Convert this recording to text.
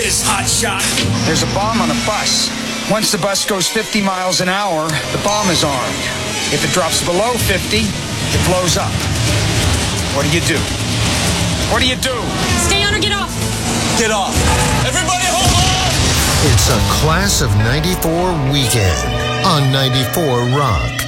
this, hotshot? There's a bomb on a bus. Once the bus goes 50 miles an hour, the bomb is armed. If it drops below 50, it blows up. What do you do? What do you do? Stay on or get off. Get off. Everybody hold on! It's a Class of '94 weekend on 94 Rock.